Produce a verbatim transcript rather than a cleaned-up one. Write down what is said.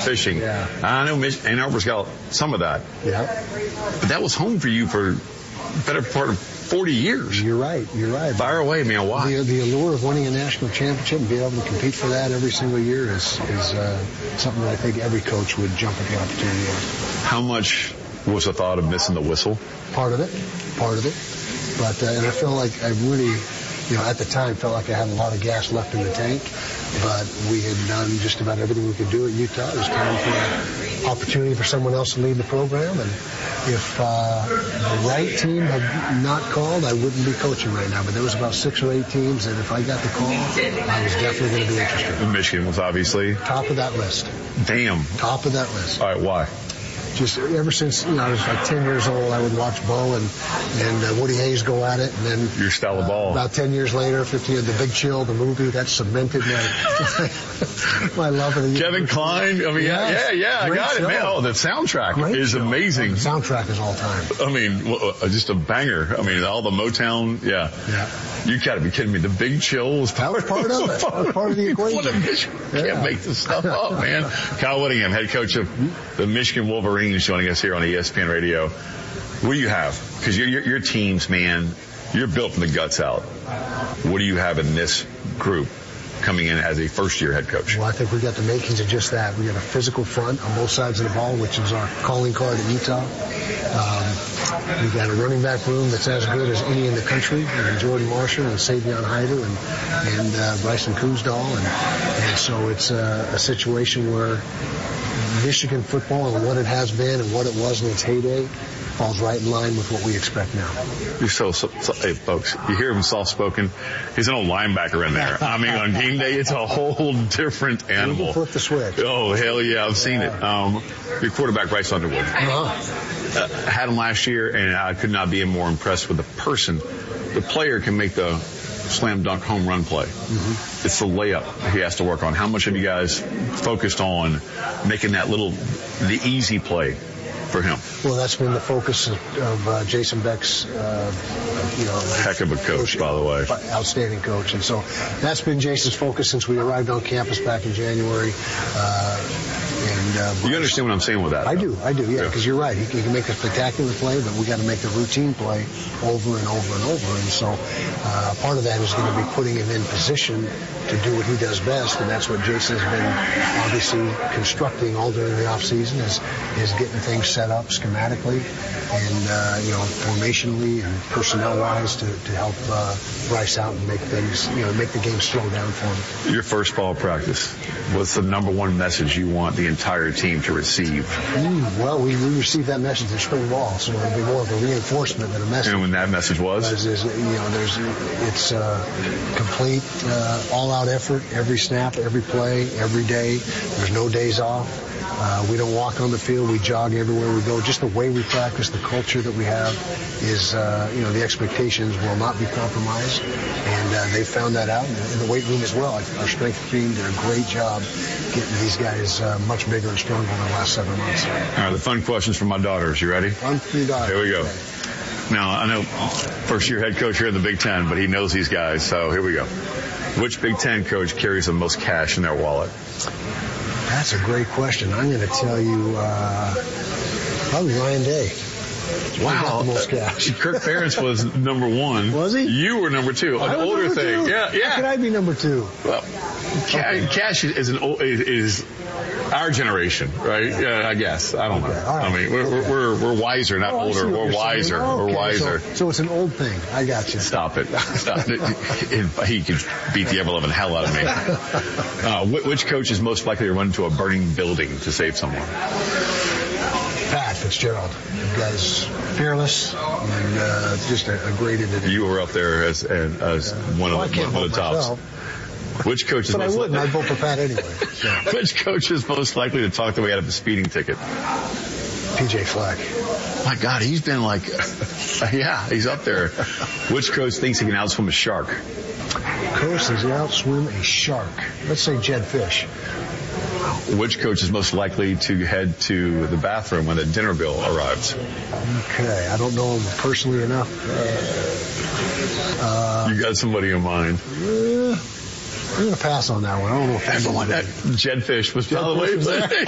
fishing. Yeah. I know Mich- Ann Arbor's got some of that. Yeah. But that was home for you for better part of forty years. You're right. You're right. Fire away, man. Why? The, the allure of winning a national championship and being able to compete for that every single year is, is uh, something that I think every coach would jump at the opportunity of. How much was the thought of missing the whistle? Part of it. Part of it. But, uh, and I feel like I really, you know, at the time felt like I had a lot of gas left in the tank, but we had done just about everything we could do at Utah. It was time for an opportunity for someone else to lead the program, and if uh, the right team had not called, I wouldn't be coaching right now. But there was about six or eight teams that if I got the call, I was definitely going to be interested. Michigan was obviously top of that list. Damn. Top of that list. All right, why? Just ever since, you know, I was like ten years old, I would watch Bo and, and uh, Woody Hayes go at it. And then your style of ball. Uh, about ten years later, fifteen, The Big Chill, the movie, that cemented my, my love of the Kevin Kline. I mean, yes. yeah, yeah, I Great got show. it, man. Oh, the soundtrack Great is show. amazing. The soundtrack is all time. I mean, just a banger. I mean, all the Motown, yeah. Yeah. You got to be kidding me. The Big Chill was that was part of it. That was part of the equation. What a Michigan. Yeah. Can't make this stuff up, man. Kyle Whittingham, head coach of the Michigan Wolverines, joining us here on E S P N Radio. What do you have? Because your, your, your teams, man, you're built from the guts out. What do you have in this group coming in as a first-year head coach? Well, I think we got the makings of just that. We got a physical front on both sides of the ball, which is our calling card at Utah. Um, we got a running back room that's as good as any in the country, and Jordan Marshall and Savion Hyder and, and uh, Bryson Kuzdal. And, and so it's a, a situation where Michigan football and what it has been and what it was in its heyday falls right in line with what we expect now. You're so, so, so hey, folks, you hear him soft-spoken. He's an old linebacker in there. I mean, on game day, it's a whole different animal. You can flip the switch. Oh, hell yeah, I've seen it. Um, your quarterback, Bryce Underwood. Uh-huh. Uh, had him last year, and I could not be more impressed with the person. The player can make the slam dunk home run play. Mm-hmm. It's the layup he has to work on. How much have you guys focused on making that little, the easy play for him? Well, that's been the focus of, of uh, Jason Beck's, uh, you know, heck of a coach, coach, by the way, outstanding coach, and so that's been Jason's focus since we arrived on campus back in January. Uh, and uh, you understand what I'm saying with that? I though. do, I do, yeah, because yeah. you're right. He, he can make a spectacular play, but we got to make the routine play over and over and over. And so uh, part of that is going to be putting him in position to do what he does best, and that's what Jason's been obviously constructing all during the off season is is getting things set up schematically and uh, you know formationally and personnel wise to, to help uh, Bryce out and make things you know make the game slow down for him. Your first fall practice, what's the number one message you want the entire team to receive? Mm, well, we, we received that message in spring ball, so it'll be more of a reinforcement than a message. And when that message was, is, is, you know, there's it's uh, complete uh, all-out effort, every snap, every play, every day. There's no days off. Uh, we don't walk on the field. We jog everywhere we go. Just the way we practice, the culture that we have is, uh, you know, the expectations will not be compromised. And uh, they found that out in the weight room as well. Our strength team did a great job getting these guys uh, much bigger and stronger in the last seven months. All right, the fun questions for my daughters. You ready? Fun for your daughters. Here we go. Now, I know first-year head coach here in the Big Ten, but he knows these guys, so here we go. Which Big Ten coach carries the most cash in their wallet? That's a great question. I'm going to tell you uh, probably Ryan Day. Wow. The most cash. Kirk Ferentz was number one. Was he? You were number two. An older thing. Two? Yeah, yeah. How could I be number two? Well, ca- cash is an old, is our generation, right? Yeah, yeah I guess. I don't know. Okay. Right. I mean, we're, okay. we're, we're wiser, not oh, older. We're wiser. Oh, okay. We're wiser. So, so it's an old thing. I got you. Stop it. Stop it. He could beat the ever-loving hell out of me. Uh, which coach is most likely to run into a burning building to save someone? Pat Fitzgerald. The guy's fearless and uh, just a, a great individual. You were up there as, as one, well, of, the, one of the tops. Myself. Which coach is but most I wouldn't. Li- I'd vote for Pat anyway. So. Which coach is most likely to talk their way out of a speeding ticket? P J Fleck. My God, he's been like, yeah, he's up there. Which coach thinks he can outswim a shark? Coach thinks he can outswim a shark. Let's say Jed Fish. Which coach is most likely to head to the bathroom when the dinner bill arrives? Okay, I don't know him personally enough. Uh, uh, you got somebody in mind? Uh, I'm going to pass on that one. I don't know if everyone that Jed Fish was Jed by the way.